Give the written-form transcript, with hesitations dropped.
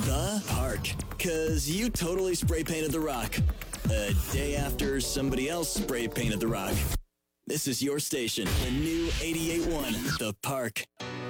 The Park. Cause you totally spray painted the rock. A day after somebody else spray painted the rock. This is your station, the new 88.1, The Park.